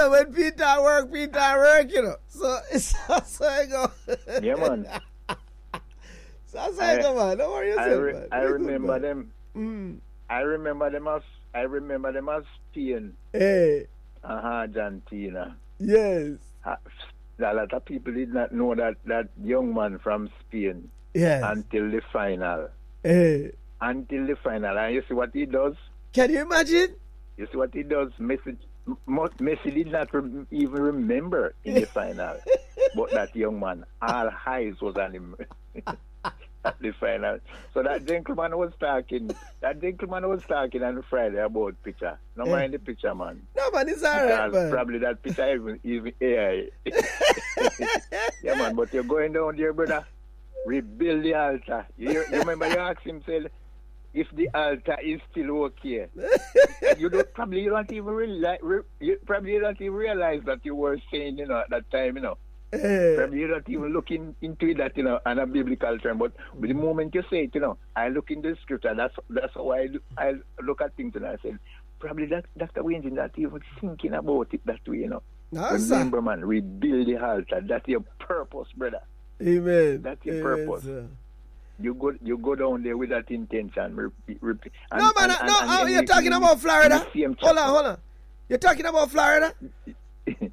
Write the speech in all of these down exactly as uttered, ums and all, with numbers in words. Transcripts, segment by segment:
know, when Peter work, Peter work, you know. So, it's so I go. Yeah, man. So I say, come on, don't worry yourself, I, re- man. I Be remember good, them. Mm. I remember them as I remember them as Spain. Hey. Uh, Argentina. Yes. Uh, a lot of people did not know that that young man from Spain. Yes. Until the final. Hey. Until the final. And you see what he does? Can you imagine? You see what he does? Messi, Messi did not re- even remember in the final. But that young man, all eyes was on him at the final. So that gentleman was talking. That gentleman was talking on Friday about picture. No Yeah. mind the picture, man. No, man, it's all right, Because man. probably that picture even, even A I. Yeah, man, but you're going down there, brother. Rebuild the altar. You, you remember you asked him, said, if the altar is still okay. you don't probably you don't even realize re, you probably you don't even realize that you were saying, you know, at that time, you know. Hey. Probably you don't even look in, into it that, you know, on a biblical term. But the moment you say it, you know, I look in the scripture, that's that's how I look, I look at things and I say, probably that Doctor Wayne is not even thinking about it that way, you know. No, Remember, sir. man, rebuild the altar. That's your purpose, brother. Amen. That's your Amen, purpose. sir. You go, you go down there with that intention. Repeat, repeat. And, No, man, and, and, no, and, oh, and you're you- talking you- about Florida? you see him Hold on, chapter. hold on. You're talking about Florida? Yeah,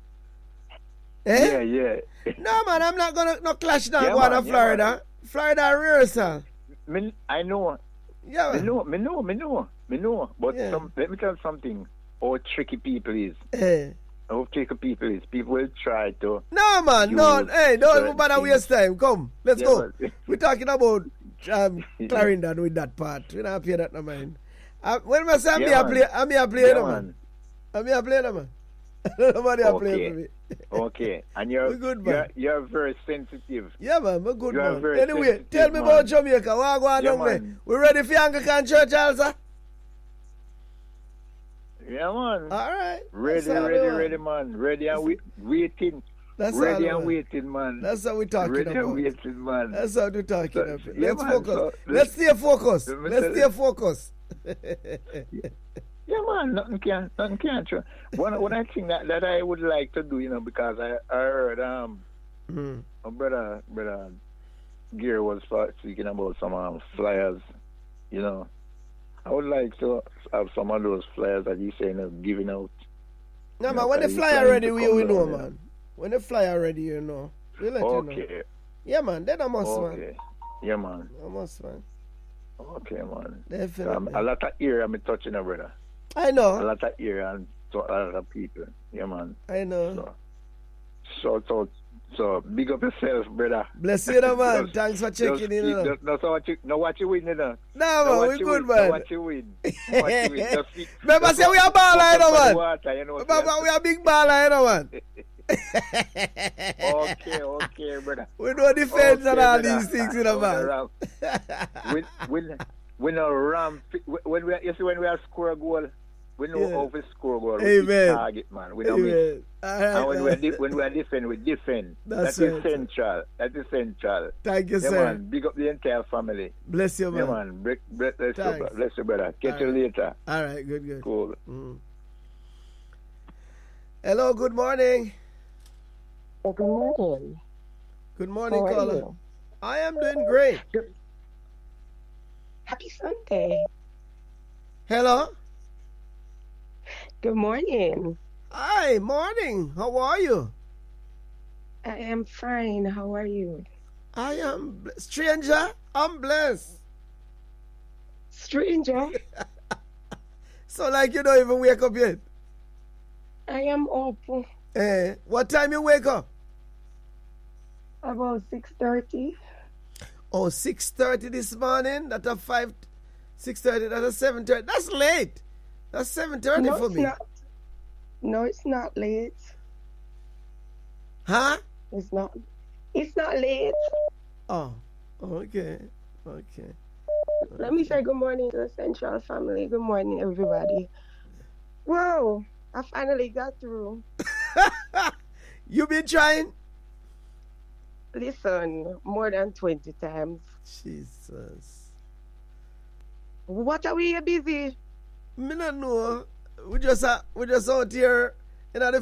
Eh? yeah. No, man, I'm not going to no clash now Yeah, going man, to yeah, Florida. Florida rehearsal. Me, I know, Yeah, me man. know, me know, me know, me know. But Yeah. some, let me tell you something. How tricky people is. Eh. How tricky people is. People will try to. No, man, no. Use Hey, don't even certain bother things. waste time. Come, let's Yeah, go. but- We're talking about um, Clarendon with that part. We don't pay that no mind. Uh, when I say I'm Yeah, here man. play, I'm here play Yeah, no man. man. I'm here play no man. Nobody are playing Okay. for me. Okay, and you're We good, you're, man. you're very sensitive. Yeah, man, we're good, You are man. very Anyway, sensitive, tell me man. about Jamaica. What going Yeah, on there? man. We ready for Anglican Church also? Yeah, man. All right. Ready, That's all we ready, want. ready, man. Ready and wait, waiting. That's all ready we and want. waiting, man. That's what we're talking ready about. and waiting, man. That's what we're talking So, about. yeah, Let's man, focus. so Let's stay focused. let me Let's tell stay you. focused. Yeah, man. Nothing can, nothing can. Try. One, one thing that, that I would like to do, you know, because I, I heard um, Mm. my brother, brother Gear was speaking about some um, flyers, you know. I would like to have some of those flyers that he's saying of giving out. No, Yeah, man, when the so you flyer trying ready, to we come we know, down, yeah. man. When the flyer ready, you know. We let you know. Okay. Yeah, man, then I must, man. Okay. Yeah, man. I must, man. Okay, man. Definitely. Um, a lot of ear I'm touching, uh, brother. I A know. lot of ear and to a lot of people. Yeah, man. I know. So, so, so, so big up yourself, brother. Bless you, no, man. Just- Thanks for Just checking in. keep- You know. just- no, so what you, no, what you win, you know. No, No, man, what we you good, win, no, man. what you win. No, what you win. Just keep- Remember, just say we are baller, you know, focus on man. the water, you know, Remember, we are big baller, you know, man. Okay, okay, brother. We know defense Okay, and all brother. these things, you know, man. Ram- we, we, we know ram. When we, you see, when we are score a goal, we know Yeah. how to score a goal. We Amen. hit target, man. We know me. Amen. All right, And when we, are man. de- when we are defend, we defend. That's That is right. central. That is central. Thank you, Yeah, sir. man. Big up the entire family. Bless you, man. Yeah, man. Bless, bless, bless, you, Thanks. bro- bless you, brother. Catch All you right. later. All right, good, good. Cool. Mm. Hello, good morning. Well, good morning. Good morning, How are caller. you? I am doing great. Happy Sunday. Hello. Good morning. Hi, morning. How are you? I am fine. How are you? I am bl- stranger. I'm blessed. Stranger, So, like, you don't even wake up yet. I am up Eh, what time you wake up? about six thirty. Oh, six thirty this morning. That's a five, six thirty. That's a seven thirty. That's late. That's seven thirty No, for it's me. not. No, it's not late. Huh? It's not. It's not late. Oh, okay, okay. Let me say good morning to the Central family. Good morning, everybody. Whoa! I finally got through. You been trying? Listen, more than twenty times. Jesus. What are we busy? Me not know. We just uh, we just out here in the